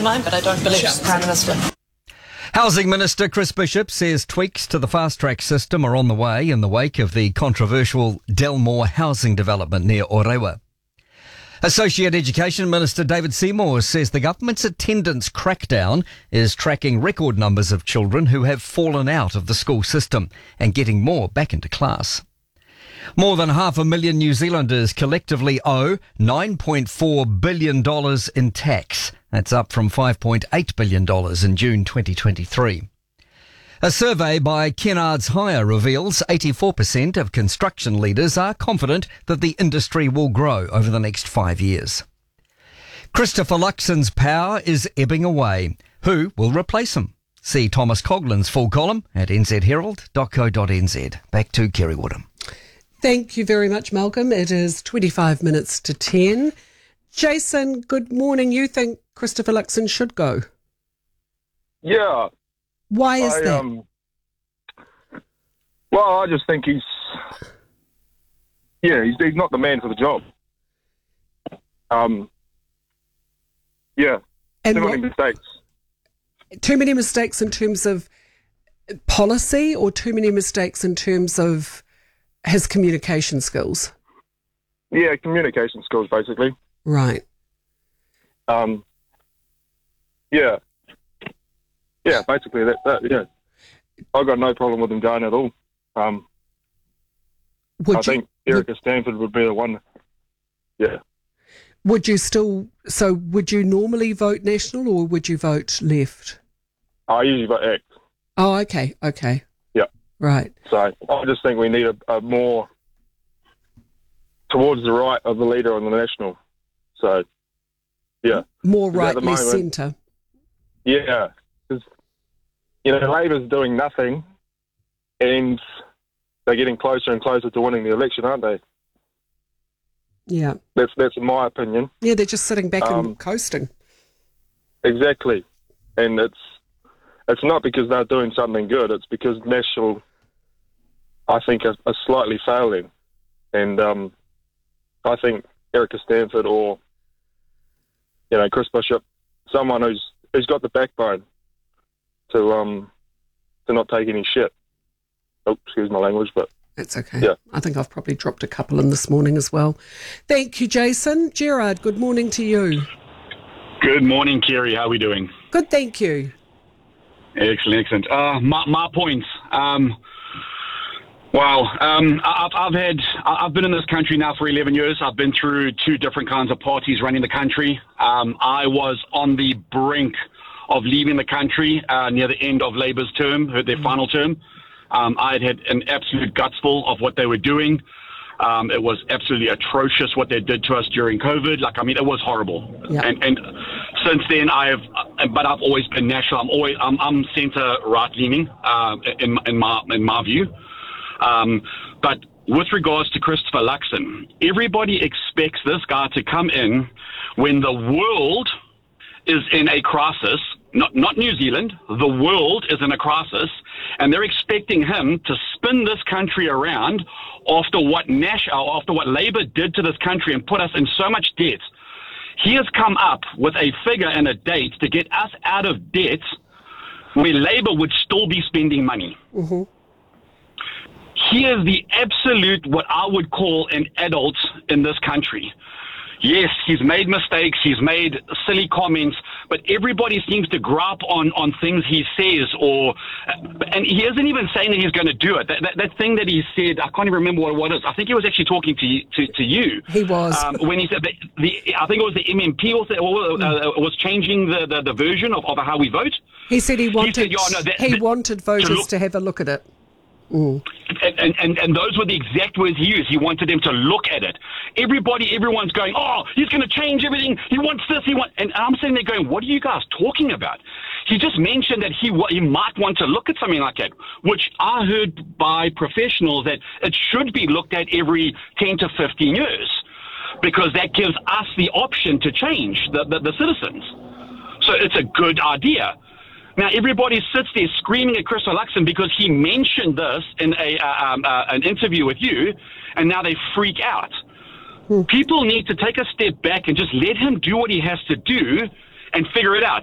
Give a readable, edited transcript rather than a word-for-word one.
mind, but I don't believe she's Prime Minister. Housing Minister Chris Bishop says tweaks to the fast-track system are on the way in the wake of the controversial Delmore housing development near Orewa. Associate Education Minister David Seymour says the government's attendance crackdown is tracking record numbers of children who have fallen out of the school system and getting more back into class. More than 500,000 New Zealanders collectively owe $9.4 billion in tax. That's up from $5.8 billion in June 2023. A survey by Kennards Hire reveals 84% of construction leaders are confident that the industry will grow over the next 5 years. Christopher Luxon's power is ebbing away. Who will replace him? See Thomas Coughlin's full column at nzherald.co.nz. Back to Kerry Woodham. Thank you very much, Malcolm. It is 25 minutes to 10. Jason, good morning. You think Christopher Luxon should go? Yeah. Why is that? Well, I just think he's not the man for the job. And too many mistakes. Too many mistakes in terms of policy, or too many mistakes in terms of his communication skills? Yeah, communication skills, basically. Right. Yeah, basically that. I've got no problem with him going at all. I think Erica Stanford would be the one. Yeah. Would you normally vote National or would you vote Left? I usually vote ACT. Oh, okay. Yeah. Right. So I just think we need a more towards the right of the leader on the National. So, yeah. More right, less centre. Yeah. Because, Labor's doing nothing and they're getting closer and closer to winning the election, aren't they? Yeah. That's my opinion. Yeah, they're just sitting back and coasting. Exactly. And it's not because they're doing something good, it's because National, I think, are slightly failing. And I think Erica Stanford or, Chris Bishop, someone who's got the backbone to not take any shit. Oh, excuse my language, but... That's okay. Yeah. I think I've probably dropped a couple in this morning as well. Thank you, Jason. Gerard, good morning to you. Good morning, Kerry. How are we doing? Good, thank you. Excellent. My points. I've been in this country now for 11 years. I've been through two different kinds of parties running the country. I was on the brink of leaving the country near the end of Labour's term, their final term. I had an absolute gutsful of what they were doing. It was absolutely atrocious what they did to us during COVID. It was horrible. Yeah. And since then, I've always been National. I'm centre right leaning in my view. But with regards to Christopher Luxon, everybody expects this guy to come in when the world is in a crisis. Not New Zealand. The world is in a crisis, and they're expecting him to spin this country around after what Labour did to this country and put us in so much debt. He has come up with a figure and a date to get us out of debt where Labour would still be spending money. Mm-hmm. He is the absolute, what I would call, an adult in this country. Yes, he's made mistakes, he's made silly comments, but everybody seems to gripe on things he says, and he isn't even saying that he's going to do it. That thing that he said, I can't even remember what it is. I think he was actually talking to you. He was. When he said that I think it was the MMP was changing the version of how we vote. He said he wanted voters to have a look at it. Mm. And those were the exact words he used. He wanted them to look at it. Everyone's going, oh, he's going to change everything. He wants this. And I'm sitting there going, what are you guys talking about? He just mentioned that he might want to look at something like that, which I heard by professionals that it should be looked at every 10 to 15 years, because that gives us the option to change the citizens. So it's a good idea. Now, everybody sits there screaming at Christopher Luxon because he mentioned this in an interview with you, and now they freak out. People need to take a step back and just let him do what he has to do and figure it out.